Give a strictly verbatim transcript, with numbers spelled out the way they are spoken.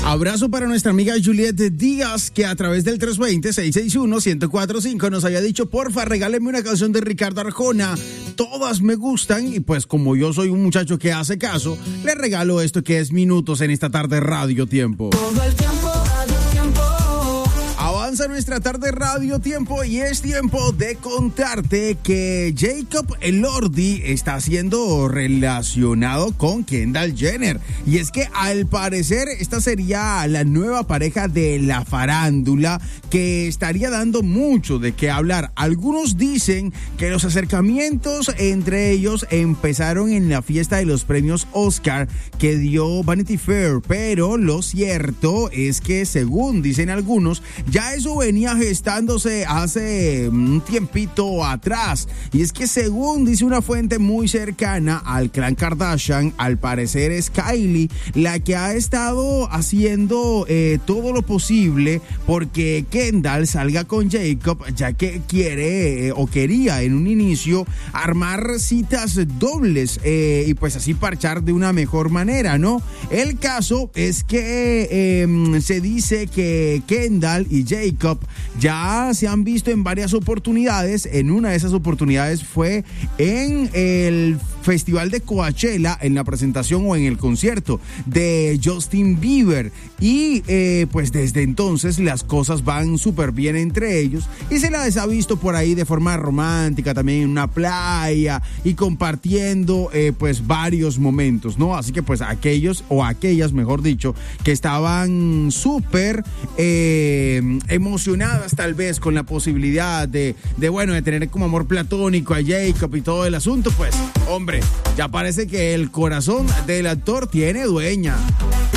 Abrazo para nuestra amiga Juliette Díaz, que a través del tres dos cero, seis seis uno, uno cero cuatro cinco nos había dicho, porfa, regáleme una canción de Ricardo Arjona. Todas me gustan y pues como yo soy un muchacho que hace caso, le regalo esto que es Minutos en esta tarde Radio Tiempo. Todo el tiempo, Radio Tiempo. Avanza nuestra tarde Radio Tiempo y es tiempo de contarte que Jacob Elordi está siendo relacionado con Kendall Jenner. Y es que al parecer esta sería la nueva pareja de la farándula que estaría dando mucho de qué hablar. Algunos dicen que los acercamientos entre ellos empezaron en la fiesta de los premios Oscar que dio Vanity Fair, pero lo cierto es que según dicen algunos, ya eso venía gestándose hace un tiempito atrás. Y es que según dice una fuente muy cercana al clan Kardashian, al parecer es Kylie la que ha estado haciendo eh, todo lo posible porque Kendall salga con Jacob, ya que quiere eh, o quería en un inicio armar citas dobles eh, y pues así parchar de una mejor manera, ¿no? El caso es que eh, se dice que Kendall y Jacob ya se han visto en varias oportunidades. En una de esas oportunidades fue en el Festival de Coachella, en la presentación o en el concierto de Justin Bieber. Y eh, pues desde entonces las cosas van súper bien entre ellos y se las ha visto por ahí de forma romántica, también en una playa y compartiendo eh, pues varios momentos, ¿no? Así que pues aquellos o aquellas, mejor dicho, que estaban súper eh, emocionadas tal vez con la posibilidad de, de, bueno, de tener como amor platónico a Jacob y todo el asunto, pues, hombre, ya parece que el corazón del actor tiene dueña.